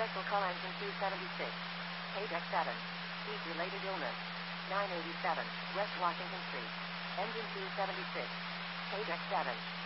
Universal Car Engine 276. Paydeck 7. Heat-related illness. 987 West Washington Street. Engine 276. Paydeck 7.